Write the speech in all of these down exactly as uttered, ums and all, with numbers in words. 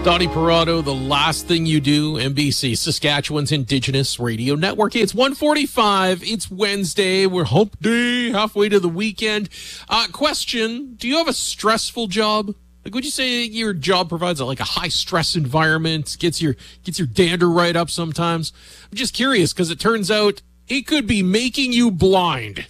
Donnie Parado, The Last Thing You Do, N B C, Saskatchewan's Indigenous Radio Network. It's one forty-five. It's Wednesday. We're hump day, halfway to the weekend. Uh, question, do you have a stressful job? Like, would you say your job provides a, like a high-stress environment, gets your gets your dander right up sometimes? I'm just curious, because it turns out it could be making you blind.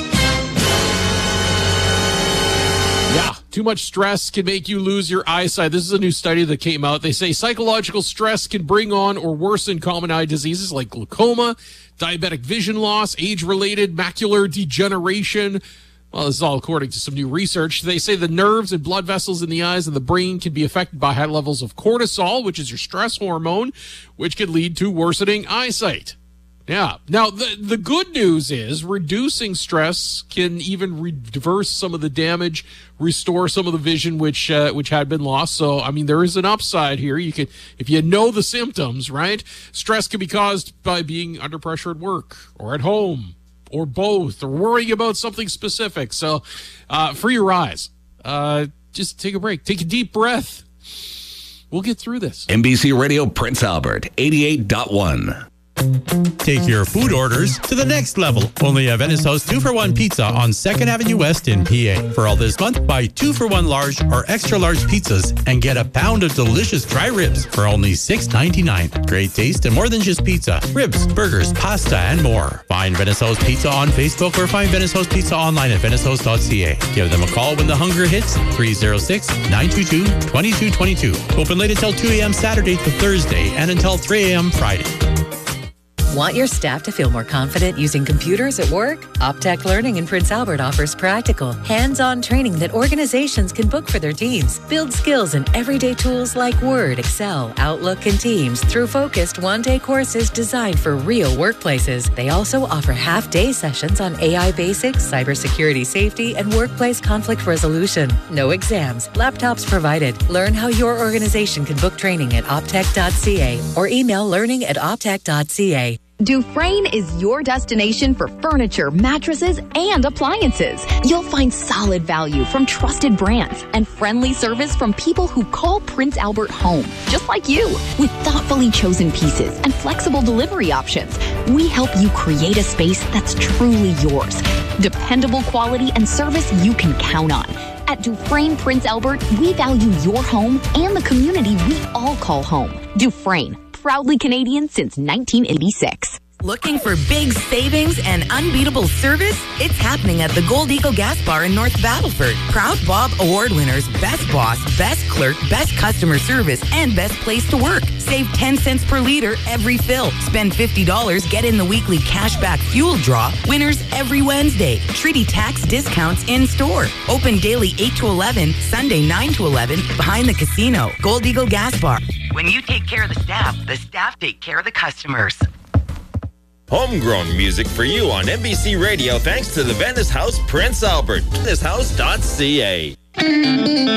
Yeah, too much stress can make you lose your eyesight. This is a new study that came out. They say psychological stress can bring on or worsen common eye diseases like glaucoma, diabetic vision loss, age-related macular degeneration. Well, this is all according to some new research. They say the nerves and blood vessels in the eyes and the brain can be affected by high levels of cortisol, which is your stress hormone, which can lead to worsening eyesight. Yeah. Now, the, the good news is reducing stress can even reverse some of the damage, restore some of the vision which uh, which had been lost. So, I mean, there is an upside here. You can, if you know the symptoms, right? Stress can be caused by being under pressure at work or at home or both, or worrying about something specific. So, uh, for your eyes, uh, just take a break. Take a deep breath. We'll get through this. N B C Radio Prince Albert, eighty-eight point one. Take your food orders to the next level. Only at Venice House two for one Pizza on second Avenue West in P A. For all this month, buy two for one large or extra large pizzas and get a pound of delicious dry ribs for only six ninety-nine. Great taste and more than just pizza. Ribs, burgers, pasta, and more. Find Venice House Pizza on Facebook or find Venice House Pizza online at venice house dot c a. Give them a call when the hunger hits, three oh six, nine two two, two two two two. Open late until two a.m. Saturday to Thursday and until three a.m. Friday. Want your staff to feel more confident using computers at work? Optech Learning in Prince Albert offers practical, hands-on training that organizations can book for their teams. Build skills in everyday tools like Word, Excel, Outlook, and Teams through focused one-day courses designed for real workplaces. They also offer half-day sessions on A I basics, cybersecurity safety, and workplace conflict resolution. No exams, laptops provided. Learn how your organization can book training at optech dot c a or email learning at optech dot c a. Dufresne is your destination for furniture, mattresses, and appliances. You'll find solid value from trusted brands and friendly service from people who call Prince Albert home, just like you. With thoughtfully chosen pieces and flexible delivery options, we help you create a space that's truly yours. Dependable quality and service you can count on. At Dufresne Prince Albert, we value your home and the community we all call home. Dufresne, proudly Canadian since nineteen eighty-six. Looking for big savings and unbeatable service? It's happening at the Gold Eagle Gas Bar in North Battleford. Proud Bob Award winners, Best Boss, Best Clerk, Best Customer Service, and Best Place to Work. Save ten cents per liter every fill. Spend fifty dollars, get in the weekly cashback fuel draw. Winners every Wednesday. Treaty tax discounts in store. Open daily eight to eleven, Sunday nine to eleven, behind the casino. Gold Eagle Gas Bar. When you take care of the staff, the staff take care of the customers. Homegrown music for you on N B C Radio thanks to the Venice House Prince Albert. venice house dot c a.